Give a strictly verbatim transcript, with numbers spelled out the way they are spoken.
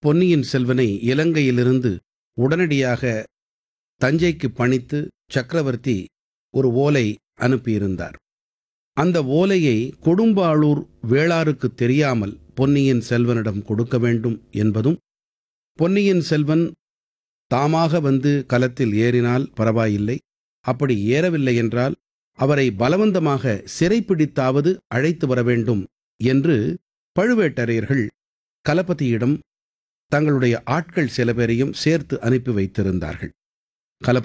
பொன்னியின் செல்வனை இலங்கையிலிருந்து உடனடியாக தஞ்சைக்கு பணித்து சக்கரவர்த்தி ஒரு ஓலை அனுப்பியிருந்தார். அந்த ஓலையை கொடும்பாளூர் வேளாருக்கு தெரியாமல் பொன்னியின் செல்வனிடம் கொடுக்க வேண்டும் என்பதும், பொன்னியின் செல்வன் தாமாக வந்து கலத்தில் ஏறினால் பரவாயில்லை, அப்படி ஏறவில்லை என்றால் அவரை பலவந்தமாக சிறைப்பிடித்தாவது அழைத்து வர வேண்டும் என்று பழுவேட்டரையர்கள் கலபதியிடம் தங்களுடைய ஆட்கள் சில பேரையும் சேர்த்து அனுப்பி வைத்திருந்தார்கள்.